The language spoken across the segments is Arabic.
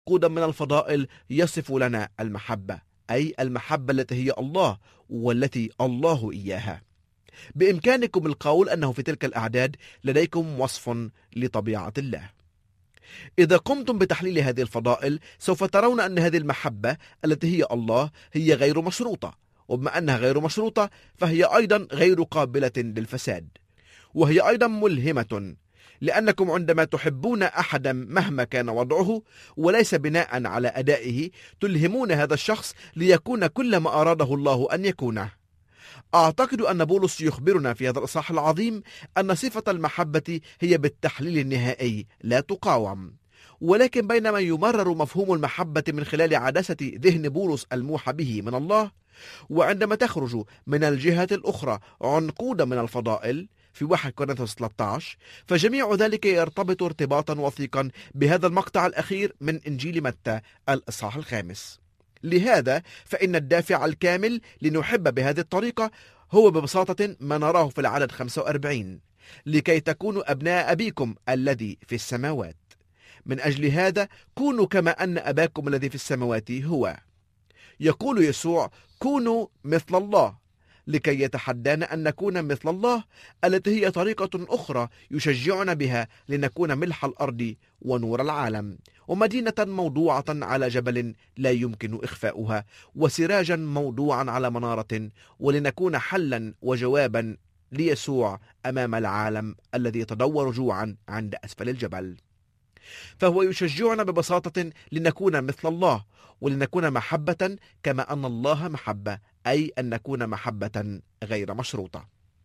عنقودا من الفضائل يصف لنا المحبة، أي المحبة التي هي الله والتي الله إياها. بإمكانكم القول أنه في تلك الأعداد لديكم وصف لطبيعة الله. إذا قمتم بتحليل هذه الفضائل سوف ترون أن هذه المحبة التي هي الله هي غير مشروطة، وبما أنها غير مشروطة فهي أيضا غير قابلة للفساد، وهي أيضا ملهمة، لأنكم عندما تحبون أحدا مهما كان وضعه وليس بناء على أدائه تلهمون هذا الشخص ليكون كل ما أراده الله أن يكونه. أعتقد أن بولس يخبرنا في هذا الإصحاح العظيم أن صفة المحبة هي بالتحليل النهائي لا تقاوم، ولكن بينما يمرر مفهوم المحبة من خلال عدسة ذهن بولس الموحى به من الله، وعندما تخرج من الجهة الأخرى عنقودا من الفضائل في 1 كورنثوس 13، فجميع ذلك يرتبط ارتباطا وثيقا بهذا المقطع الأخير من إنجيل متى الإصحاح 5. لهذا فإن الدافع الكامل لنحب بهذه الطريقة هو ببساطة ما نراه في العدد 45: لكي تكونوا أبناء أبيكم الذي في السماوات. من أجل هذا كونوا كما أن أباكم الذي في السماوات هو. يقول يسوع: كونوا مثل الله، لكي يتحدانا أن نكون مثل الله، التي هي طريقة أخرى يشجعنا بها لنكون ملح الأرض ونور العالم، ومدينة موضوعة على جبل لا يمكن إخفاؤها، وسراجا موضوعا على منارة، ولنكون حلا وجوابا ليسوع أمام العالم الذي يتدور جوعا عند أسفل الجبل. فهو يشجعنا ببساطة لنكون مثل الله، ولنكون محبة كما أن الله محبة، أي أن نكون محبة غير مشروطة.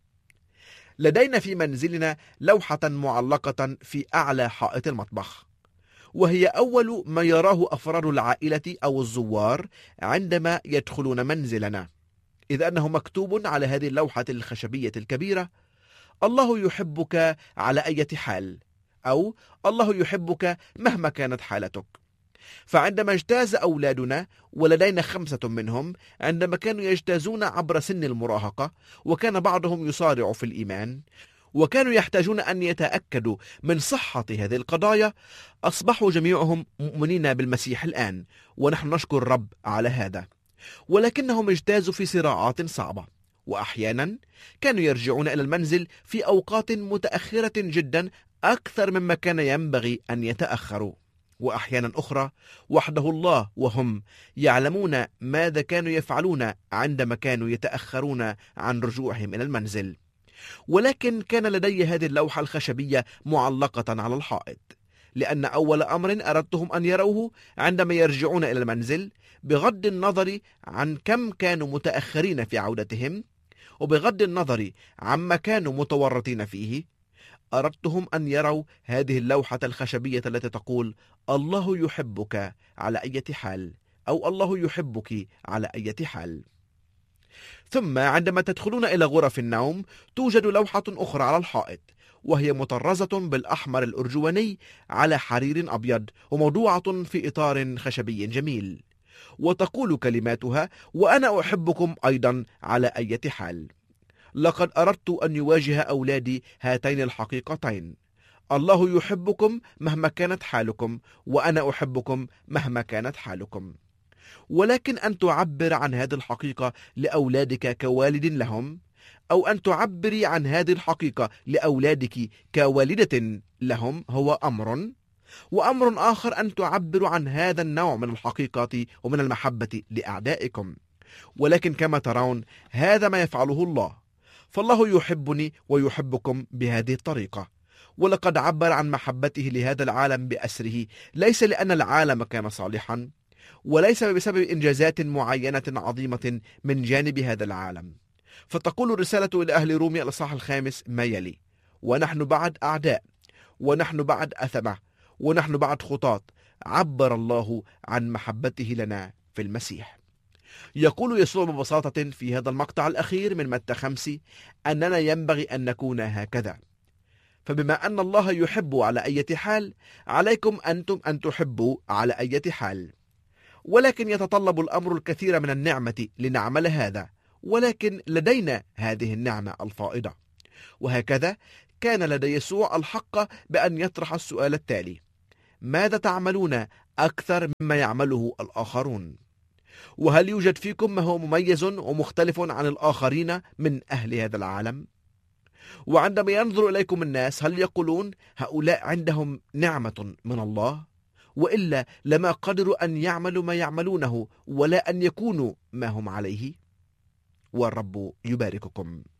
لدينا في منزلنا لوحة معلقة في أعلى حائط المطبخ، وهي أول ما يراه أفراد العائلة أو الزوار عندما يدخلون منزلنا، إذ أنه مكتوب على هذه اللوحة الخشبية الكبيرة: الله يحبك على أي حال، أو الله يحبك مهما كانت حالتك. فعندما اجتاز أولادنا، ولدينا 5 منهم، عندما كانوا يجتازون عبر سن المراهقة، وكان بعضهم يصارع في الإيمان، وكانوا يحتاجون أن يتأكدوا من صحة هذه القضايا، أصبحوا جميعهم مؤمنين بالمسيح الآن، ونحن نشكر الرب على هذا. ولكنهم اجتازوا في صراعات صعبة، وأحيانا كانوا يرجعون إلى المنزل في أوقات متأخرة جدا أكثر مما كان ينبغي أن يتأخروا، وأحيانا أخرى وحده الله وهم يعلمون ماذا كانوا يفعلون عندما كانوا يتأخرون عن رجوعهم إلى المنزل. ولكن كان لدي هذه اللوحة الخشبية معلقة على الحائط، لأن أول أمر أردتهم أن يروه عندما يرجعون إلى المنزل، بغض النظر عن كم كانوا متأخرين في عودتهم، وبغض النظر عما كانوا متورطين فيه، أردتهم أن يروا هذه اللوحة الخشبية التي تقول: الله يحبك على أي حال، أو الله يحبك على أي حال. ثم عندما تدخلون إلى غرف النوم توجد لوحة أخرى على الحائط، وهي مطرزة بالأحمر الأرجواني على حرير أبيض، وموضوعة في إطار خشبي جميل، وتقول كلماتها: وأنا أحبكم أيضا على أي حال. لقد أردت أن يواجه أولادي هاتين الحقيقتين: الله يحبكم مهما كانت حالكم، وأنا أحبكم مهما كانت حالكم. ولكن أن تعبر عن هذه الحقيقة لأولادك كوالد لهم، أو أن تعبري عن هذه الحقيقة لأولادك كوالدة لهم، هو أمر، وأمر آخر أن تعبر عن هذا النوع من الحقيقة ومن المحبة لأعدائكم. ولكن كما ترون هذا ما يفعله الله، فالله يحبني ويحبكم بهذه الطريقة، ولقد عبر عن محبته لهذا العالم بأسره، ليس لأن العالم كان صالحا، وليس بسبب إنجازات معينة عظيمة من جانب هذا العالم. فتقول الرسالة إلى أهل روميا الإصحاح 5 ما يلي: ونحن بعد أعداء، ونحن بعد أثمة، ونحن بعد خطاة، عبر الله عن محبته لنا في المسيح. يقول يسوع ببساطة في هذا المقطع الأخير من متى 5 أننا ينبغي أن نكون هكذا. فبما أن الله يحب على أي حال، عليكم أنتم أن تحبوا على أي حال. ولكن يتطلب الأمر الكثير من النعمة لنعمل هذا، ولكن لدينا هذه النعمة الفائضة. وهكذا كان لدى يسوع الحق بأن يطرح السؤال التالي: ماذا تعملون أكثر مما يعمله الآخرون؟ وهل يوجد فيكم ما هو مميز ومختلف عن الآخرين من أهل هذا العالم؟ وعندما ينظر إليكم الناس هل يقولون هؤلاء عندهم نعمة من الله؟ وإلا لما قدروا أن يعملوا ما يعملونه ولا أن يكونوا ما هم عليه؟ والرب يبارككم.